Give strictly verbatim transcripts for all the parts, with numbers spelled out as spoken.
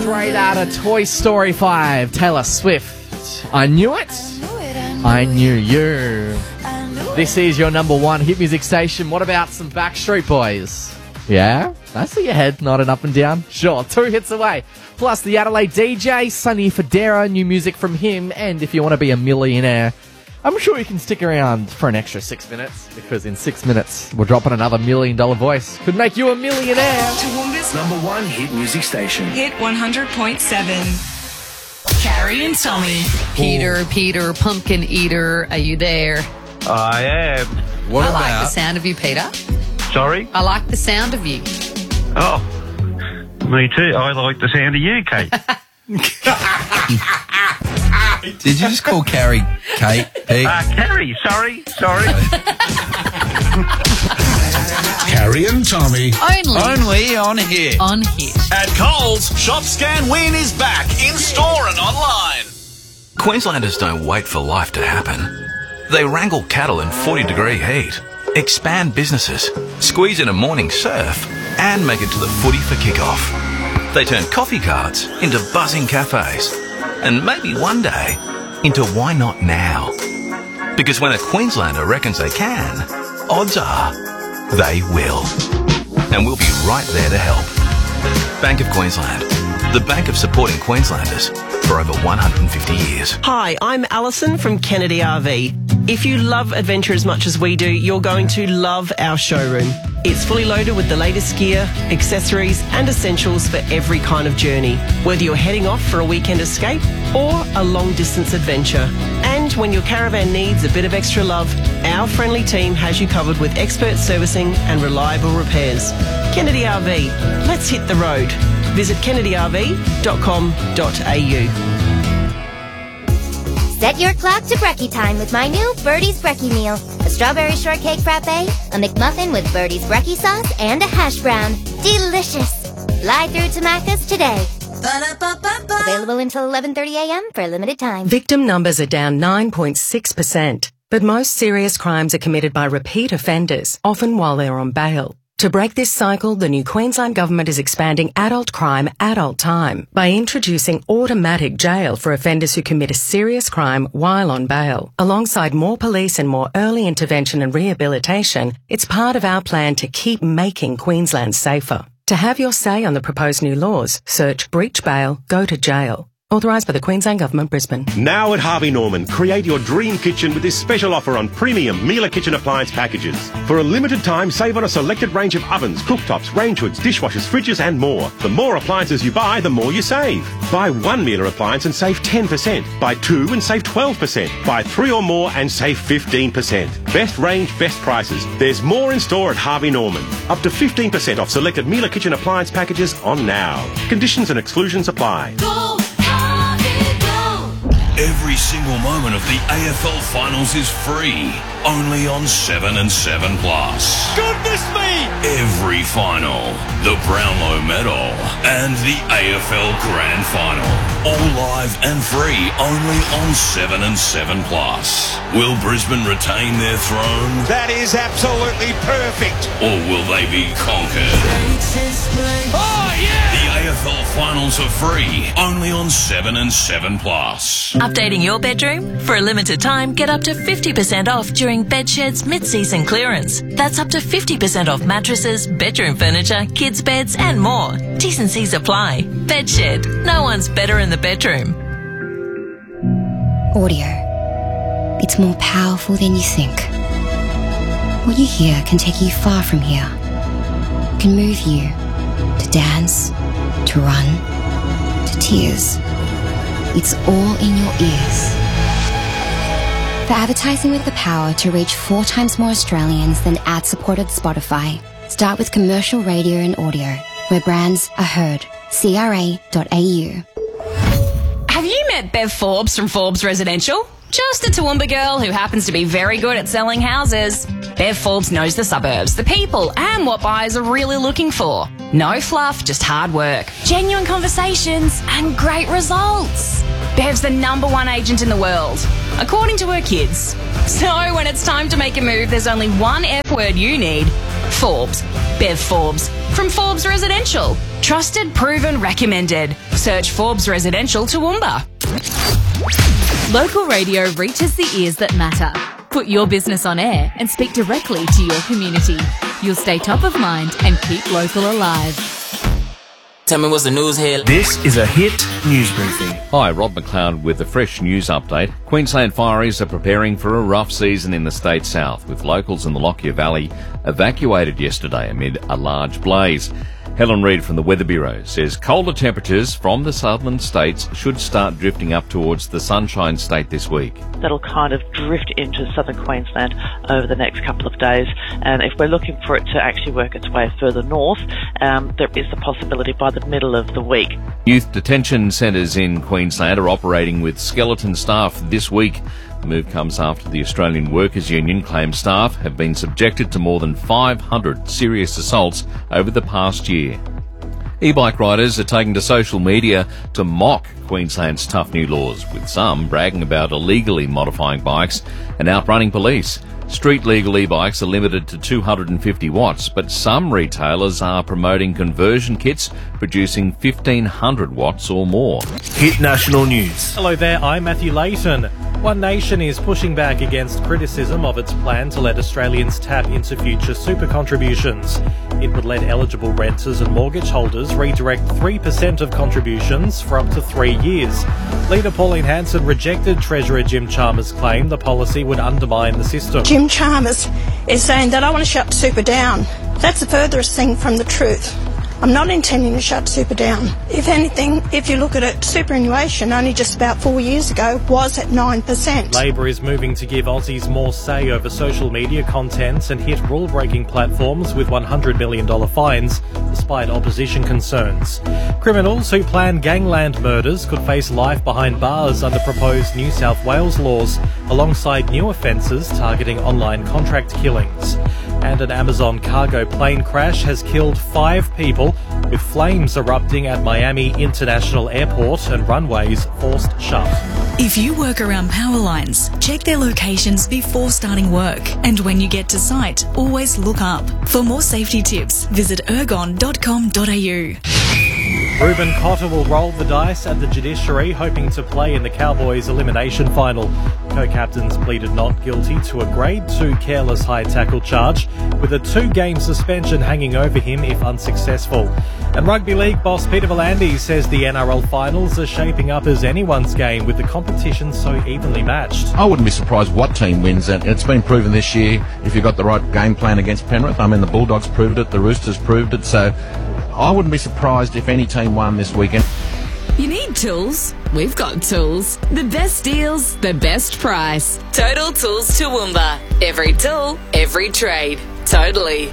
straight out of Toy Story five. Taylor Swift. I knew it. I knew you. This is your number one hit music station. What about some Backstreet Boys? Yeah? I see your head nodding up and down. Sure, two hits away. Plus the Adelaide D J, Sonny Fodera, new music from him. And if you want to be a millionaire, I'm sure you can stick around for an extra six minutes, because in six minutes, we're dropping another million dollar voice. Could make you a millionaire. Toowoomba's number one hit music station. Hit one hundred point seven. Carrie and Tommy. Peter, Peter, pumpkin eater, are you there? I am. What I about? like the sound of you, Peter. Sorry? I like the sound of you. Oh, me too. I like the sound of you, Kate. Did you just call Carrie Kate? Pete? Uh, Carrie, sorry, sorry. Carrie and Tommy. Only, Only on here. on Hit. At Coles, Shop Scan Win is back in store and online. Queenslanders don't wait for life to happen. They wrangle cattle in forty degree heat, expand businesses, squeeze in a morning surf, and make it to the footy for kickoff. They turn coffee carts into buzzing cafes, and maybe one day into why not now? Because when a Queenslander reckons they can, odds are they will. And we'll be right there to help. Bank of Queensland, the bank of supporting Queenslanders for over one hundred fifty years. Hi, I'm Alison from Kennedy R V. If you love adventure as much as we do, you're going to love our showroom. It's fully loaded with the latest gear, accessories and essentials for every kind of journey, whether you're heading off for a weekend escape or a long-distance adventure. And when your caravan needs a bit of extra love, our friendly team has you covered with expert servicing and reliable repairs. Kennedy R V, let's hit the road. Visit kennedy r v dot com dot a u. Set your clock to brekkie time with my new Birdie's Brekkie Meal. A strawberry shortcake frappe, a McMuffin with Birdie's Brekkie sauce, and a hash brown. Delicious! Fly through to Macca's today. Ba-da-ba-ba-ba. Available until eleven thirty a m for a limited time. Victim numbers are down nine point six percent, but most serious crimes are committed by repeat offenders, often while they're on bail. To break this cycle, the new Queensland Government is expanding adult crime, adult time by introducing automatic jail for offenders who commit a serious crime while on bail. Alongside more police and more early intervention and rehabilitation, it's part of our plan to keep making Queensland safer. To have your say on the proposed new laws, search breach bail, go to jail. Authorised by the Queensland Government, Brisbane. Now at Harvey Norman, create your dream kitchen with this special offer on premium Miele kitchen appliance packages. For a limited time, save on a selected range of ovens, cooktops, range hoods, dishwashers, fridges and more. The more appliances you buy, the more you save. Buy one Miele appliance and save ten percent. Buy two and save twelve percent. Buy three or more and save fifteen percent. Best range, best prices. There's more in store at Harvey Norman. Up to fifteen percent off selected Miele kitchen appliance packages on now. Conditions and exclusions apply. Go! Every single moment of the A F L Finals is free, only on seven and seven plus. Goodness me! Every final, the Brownlow Medal, and the A F L Grand Final, all live and free, only on seven and seven plus. Will Brisbane retain their throne? That is absolutely perfect. Or will they be conquered? Oh, yeah! The A F L Finals are free, only on seven and seven plus. Updating your bedroom? For a limited time, get up to fifty percent off during Bedshed's mid-season clearance. That's up to fifty percent off mattresses, bedroom furniture, kids' beds and more. T's and C's apply. Bedshed. No one's better in the bedroom. Audio. It's more powerful than you think. What you hear can take you far from here. It can move you to dance, to run, to tears. It's all in your ears. For advertising with the power to reach four times more Australians than ad-supported Spotify, start with commercial radio and audio, where brands are heard. C R A dot A U. Have you met Bev Forbes from Forbes Residential? Just a Toowoomba girl who happens to be very good at selling houses. Bev Forbes knows the suburbs, the people, and what buyers are really looking for. No fluff, just hard work, genuine conversations, and great results. Bev's the number one agent in the world, according to her kids. So when it's time to make a move, there's only one F word you need. Forbes. Bev Forbes. from Forbes Residential. Trusted, proven, recommended. Search Forbes Residential Toowoomba. Local radio reaches the ears that matter. Put your business on air and speak directly to your community. You'll stay top of mind and keep local alive. Tell me what's the news here. This is a Hit News Briefing. Hi, Rob McLeod with a fresh news update. Queensland fireys are preparing for a rough season in the state south, with locals in the Lockyer Valley evacuated yesterday amid a large blaze. Helen Reid from the Weather Bureau says colder temperatures from the southern states should start drifting up towards the Sunshine State this week. That'll kind of drift into southern Queensland over the next couple of days, and if we're looking for it to actually work its way further north, um, there is the possibility by the middle of the week. Youth detention centres in Queensland are operating with skeleton staff this week. The move comes after the Australian Workers' Union claims staff have been subjected to more than five hundred serious assaults over the past year. E-bike riders are taking to social media to mock Queensland's tough new laws, with some bragging about illegally modifying bikes and outrunning police. Street legal e-bikes are limited to two hundred fifty watts, but some retailers are promoting conversion kits producing fifteen hundred watts or more. Hit National News. Hello there, I'm Matthew Layton. One Nation is pushing back against criticism of its plan to let Australians tap into future super contributions. It would let eligible renters and mortgage holders redirect three percent of contributions for up to three years. Leader Pauline Hanson rejected Treasurer Jim Chalmers' claim the policy would undermine the system. Jim Chalmers is saying that I want to shut super down. That's the furthest thing from the truth. I'm not intending to shut super down. If anything, if you look at it, superannuation only just about four years ago was at nine percent. Labor is moving to give Aussies more say over social media content and hit rule-breaking platforms with one hundred million dollars fines, despite opposition concerns. Criminals who plan gangland murders could face life behind bars under proposed New South Wales laws, alongside new offences targeting online contract killings. And an Amazon cargo plane crash has killed five people, with flames erupting at Miami International Airport and runways forced shut. If you work around power lines, check their locations before starting work. And when you get to site, always look up. For more safety tips, visit ergon dot com dot a u. Ruben Cotter will roll the dice at the judiciary, hoping to play in the Cowboys' elimination final. Co-captains pleaded not guilty to a grade two careless high tackle charge, with a two-game suspension hanging over him if unsuccessful. And Rugby League boss Peter V'landys says the N R L finals are shaping up as anyone's game, with the competition so evenly matched. I wouldn't be surprised what team wins, and it's been proven this year if you've got the right game plan against Penrith. I mean, the Bulldogs proved it, the Roosters proved it, so I wouldn't be surprised if any team won this weekend. You need tools? We've got tools. The best deals, the best price. Total Tools Toowoomba. Every tool, every trade. Totally.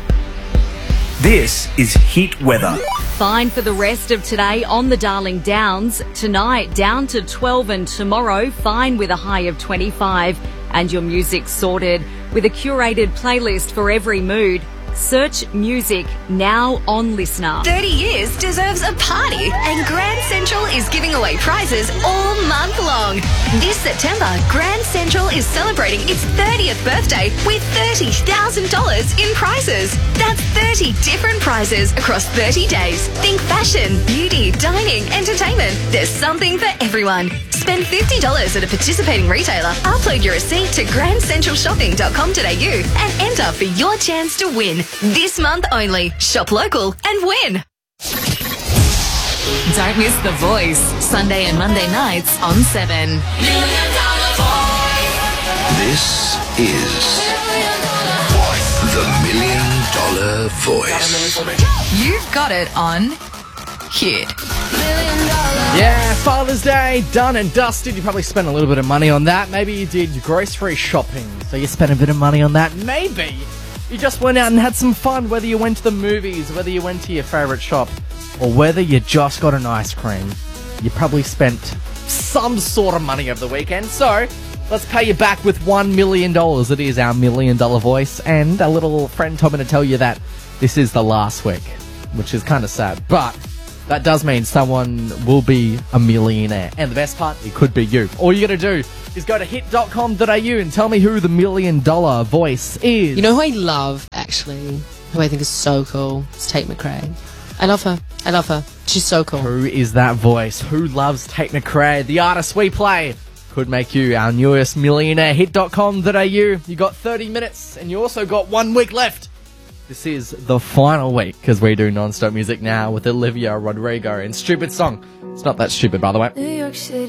This is Hit Weather. Fine for the rest of today on the Darling Downs. Tonight down to twelve, and tomorrow fine with a high of twenty-five. And your music sorted with a curated playlist for every mood. Search music now on Listener. thirty years deserves a party, and Grand Central is giving away prizes all month long. This September, Grand Central is celebrating its thirtieth birthday with thirty thousand dollars in prizes. That's thirty different prizes across thirty days. Think fashion, beauty, dining, entertainment. There's something for everyone. Spend fifty dollars at a participating retailer, upload your receipt to grand central shopping dot com dot a u and enter for your chance to win. This month only. Shop local and win. Don't miss The Voice, Sunday and Monday nights on seven. This is the Million Dollar Voice. You've got it on Hit. Yeah, Father's Day, done and dusted. You probably spent a little bit of money on that. Maybe you did grocery shopping, so you spent a bit of money on that. Maybe you just went out and had some fun, whether you went to the movies, whether you went to your favourite shop, or whether you just got an ice cream. You probably spent some sort of money over the weekend. So let's pay you back with one million dollars. It is our Million Dollar Voice, and a little friend told me to tell you that this is the last week, which is kind of sad. But that does mean someone will be a millionaire. And the best part, it could be you. All you got to do is go to hit dot com dot a u and tell me who the Million Dollar Voice is. You know who I love, actually? who I think is so cool, is Tate McRae. I love her. I love her. She's so cool. Who is that voice? Who loves Tate McRae? The artist we play could make you our newest millionaire. hit dot com dot a u. You got thirty minutes, and you also got one week left. This is the final week, because we do non-stop music now with Olivia Rodrigo and Stupid Song. It's not that stupid, by the way. New York City.